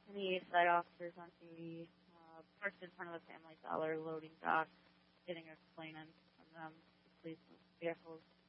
any site officers on duty, parked in front of the Family Dollar loading dock, getting a complaint from them to please move vehicles